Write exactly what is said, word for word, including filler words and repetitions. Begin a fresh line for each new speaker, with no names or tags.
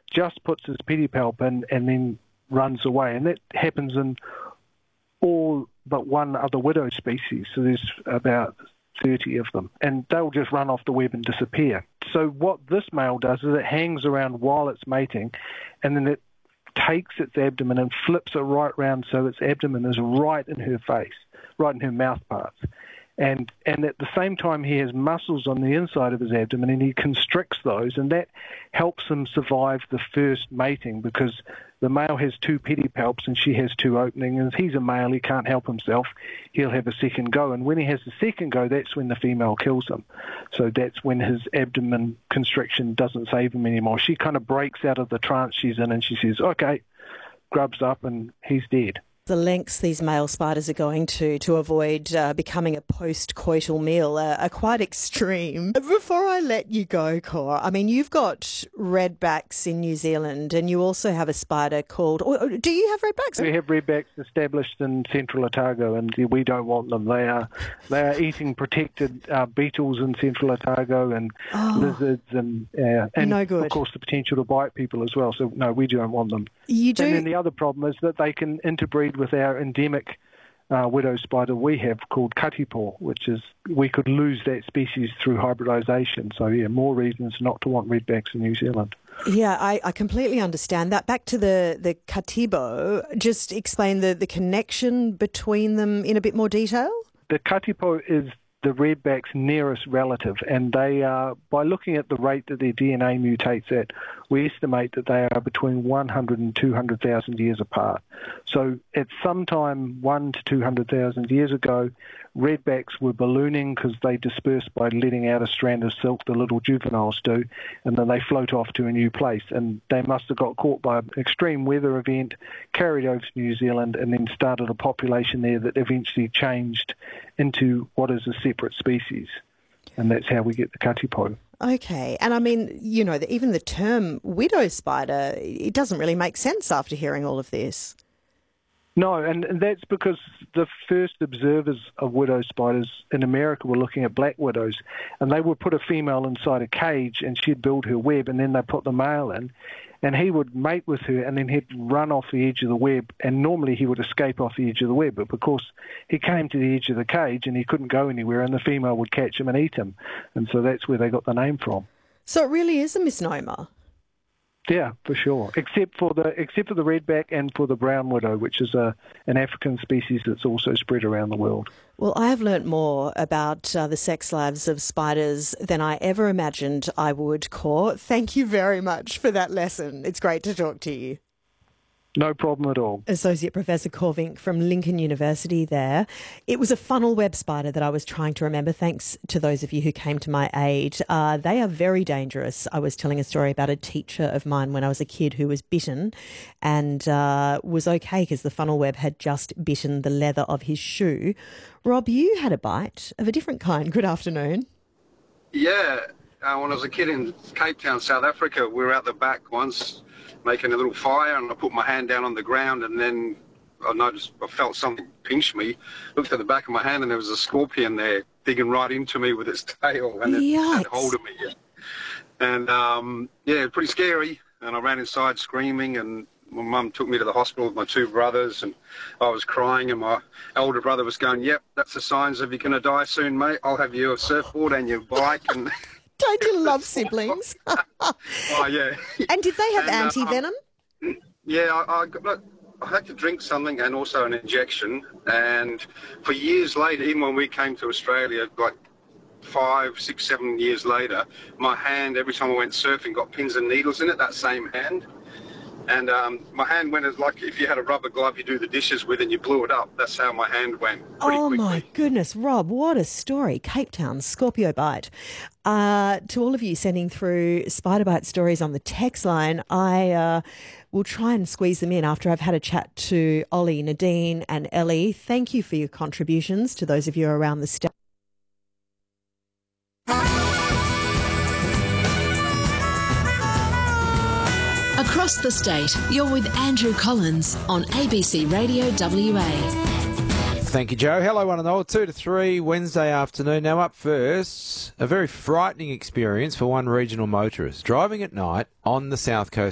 just puts his pedipalp in and then runs away. And that happens in all but one other widow species. So there's about thirty of them. And they'll just run off the web and disappear. So what this male does is it hangs around while it's mating, and then it takes its abdomen and flips it right round so its abdomen is right in her face, right in her mouth parts. And and at the same time, he has muscles on the inside of his abdomen, and he constricts those, and that helps him survive the first mating, because the male has two pedipalps and she has two openings. And he's a male, he can't help himself. He'll have a second go, and when he has the second go, that's when the female kills him. So that's when his abdomen constriction doesn't save him anymore. She kind of breaks out of the trance she's in, and she says, okay, grubs up, and he's dead.
The lengths these male spiders are going to to avoid uh, becoming a post-coital meal are, are quite extreme. Before I let you go, Cor, I mean, you've got redbacks in New Zealand, and you also have a spider called... Or, or, do you have redbacks?
We have redbacks established in Central Otago, and we don't want them. They are they are eating protected uh, beetles in Central Otago, and oh, lizards, and uh, and
no good.
Of course the potential to bite people as well. So no, we don't want them.
You do.
And then the other problem is that they can interbreed with our endemic uh, widow spider we have called katipo, which is, we could lose that species through hybridisation. So yeah, more reasons not to want redbacks in New Zealand.
Yeah, I, I completely understand that. Back to the, the katipo, just explain the, the connection between them in a bit more detail.
The katipo is the redback's nearest relative, and they are, by looking at the rate that their D N A mutates at, we estimate that they are between one hundred and two hundred thousand years apart. So at some time one to two hundred thousand years ago, redbacks were ballooning because they disperse by letting out a strand of silk, the little juveniles do, and then they float off to a new place. And they must have got caught by an extreme weather event, carried over to New Zealand, and then started a population there that eventually changed into what is a separate species. And that's how we get the katipo.
Okay. And I mean, you know, the, even the term widow spider, it doesn't really make sense after hearing all of this.
No, and, and that's because the first observers of widow spiders in America were looking at black widows, and they would put a female inside a cage and she'd build her web, and then they put the male in, and he would mate with her, and then he'd run off the edge of the web, and normally he would escape off the edge of the web, but because he came to the edge of the cage and he couldn't go anywhere, and the female would catch him and eat him, and so that's where they got the name from.
So it really is a misnomer.
Yeah, for sure. Except for the except for the redback and for the brown widow, which is a an African species that's also spread around the world.
Well, I have learnt more about uh, the sex lives of spiders than I ever imagined I would, Cor. Thank you very much for that lesson. It's great to talk to you.
No problem at all.
Associate Professor Cor Vinck from Lincoln University there. It was a funnel web spider that I was trying to remember, thanks to those of you who came to my aid. Uh, they are very dangerous. I was telling a story about a teacher of mine when I was a kid who was bitten and uh, was okay because the funnel web had just bitten the leather of his shoe. Rob, you had a bite of a different kind. Good afternoon.
Yeah. Uh, when I was a kid in Cape Town, South Africa, we were out the back once making a little fire, and I put my hand down on the ground, and then I noticed, I felt something pinch me, looked at the back of my hand, and there was a scorpion there digging right into me with its tail, and it had hold of me. And um, yeah, pretty scary, and I ran inside screaming, and my mum took me to the hospital with my two brothers, and I was crying, and my elder brother was going, yep, that's the signs of you're going to die soon, mate. I'll have your surfboard and your bike. And
don't you love siblings?
Oh, yeah.
And did they have and, anti-venom?
Um, yeah, I, I, look, I had to drink something and also an injection. And for years later, even when we came to Australia, like five, six, seven years later, my hand, every time I went surfing, got pins and needles in it, that same hand. And um, my hand went as like if you had a rubber glove you do the dishes with and you blew it up. That's how my hand went pretty
Oh,
quickly.
My goodness, Rob, what a story. Cape Town, Scorpio bite. Uh, to all of you sending through spider bite stories on the text line, I uh, will try and squeeze them in after I've had a chat to Ollie, Nadine and Ellie. Thank you for your contributions to those of you around the state.
Across the state, you're with Andrew Collins on A B C Radio W A.
Thank you, Joe. Hello, one and all. Two to three Wednesday afternoon. Now up first, a very frightening experience for one regional motorist driving at night on the south coast